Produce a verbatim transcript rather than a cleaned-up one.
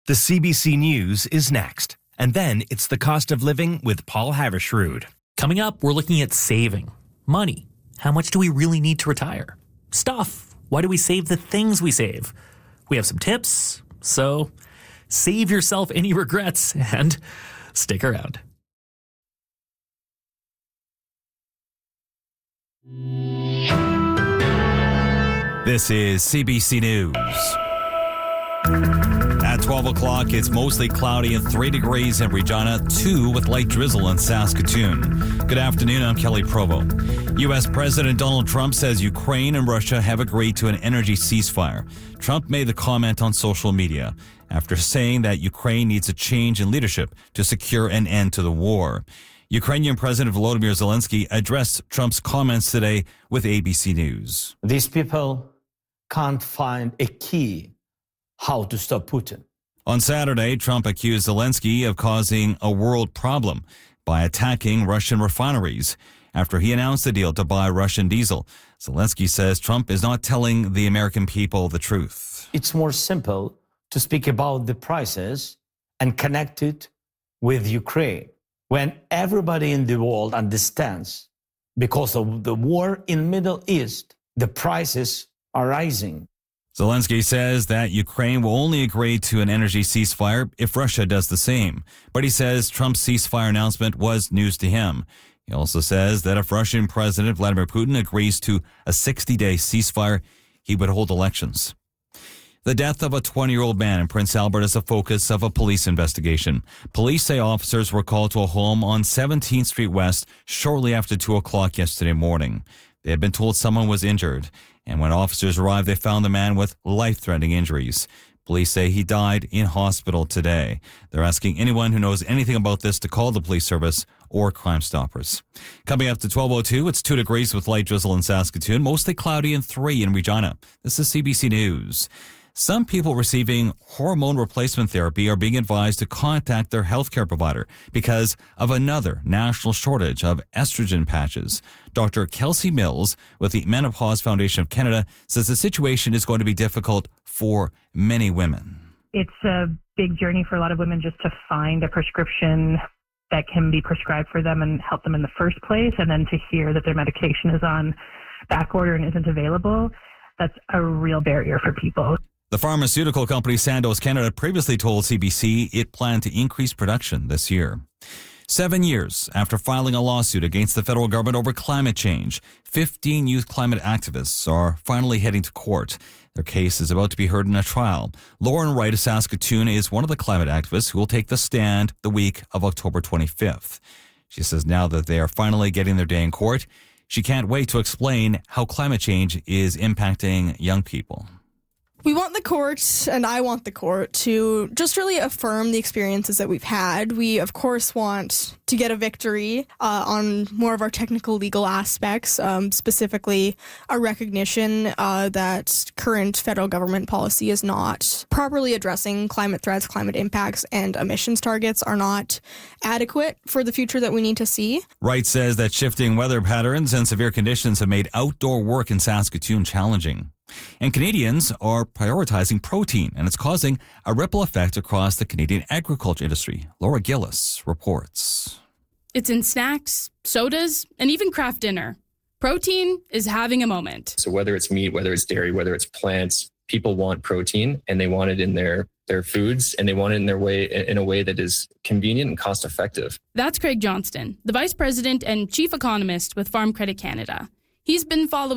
The C B C News is next. And then it's the cost of living with Paul Havershrud. Coming up, we're looking at saving. Money. How much do we really need to retire? Stuff. Why do we save the things we save? We have some tips. So save yourself any regrets and stick around. This is C B C News. At twelve o'clock, it's mostly cloudy and three degrees in Regina, two with light drizzle in Saskatoon. Good afternoon, I'm Kelly Provo. U S President Donald Trump says Ukraine and Russia have agreed to an energy ceasefire. Trump made the comment on social media after saying that Ukraine needs a change in leadership to secure an end to the war. Ukrainian President Volodymyr Zelensky addressed Trump's comments today with A B C News. These people can't find a key how to stop Putin. On Saturday, Trump accused Zelensky of causing a world problem by attacking Russian refineries after he announced a deal to buy Russian diesel. Zelensky says Trump is not telling the American people the truth. It's more simple to speak about the prices and connect it with Ukraine. When everybody in the world understands because of the war in Middle East, the prices are rising. Zelensky says that Ukraine will only agree to an energy ceasefire if Russia does the same. But he says Trump's ceasefire announcement was news to him. He also says that if Russian President Vladimir Putin agrees to a sixty-day ceasefire, he would hold elections. The death of a twenty-year-old man in Prince Albert is the focus of a police investigation. Police say officers were called to a home on seventeenth Street West shortly after two o'clock yesterday morning. They had been told someone was injured, and when officers arrived, they found the man with life-threatening injuries. Police say he died in hospital today. They're asking anyone who knows anything about this to call the police service or Crime Stoppers. Coming up to twelve oh two, it's two degrees with light drizzle in Saskatoon, mostly cloudy and three in Regina. This is C B C News. Some people receiving hormone replacement therapy are being advised to contact their healthcare provider because of another national shortage of estrogen patches. Doctor Kelsey Mills with the Menopause Foundation of Canada says the situation is going to be difficult for many women. It's a big journey for a lot of women just to find a prescription that can be prescribed for them and help them in the first place, and then to hear that their medication is on back order and isn't available. That's a real barrier for people. The pharmaceutical company Sandoz Canada previously told C B C it planned to increase production this year. Seven years after filing a lawsuit against the federal government over climate change, fifteen youth climate activists are finally heading to court. Their case is about to be heard in a trial. Lauren Wright of Saskatoon is one of the climate activists who will take the stand the week of October twenty-fifth. She says now that they are finally getting their day in court, she can't wait to explain how climate change is impacting young people. We want the court, and I want the court, to just really affirm the experiences that we've had. We, of course, want to get a victory uh, on more of our technical legal aspects, um, specifically a recognition uh, that current federal government policy is not properly addressing climate threats, climate impacts, and emissions targets are not adequate for the future that we need to see. Wright says that shifting weather patterns and severe conditions have made outdoor work in Saskatoon challenging. And Canadians are prioritizing protein, and it's causing a ripple effect across the Canadian agriculture industry. Laura Gillis reports. It's in snacks, sodas, and even craft dinner. Protein is having a moment. So whether it's meat, whether it's dairy, whether it's plants, people want protein, and they want it in their, their foods, and they want it in their way in a way that is convenient and cost effective. That's Craig Johnston, the Vice President and Chief Economist with Farm Credit Canada. He's been following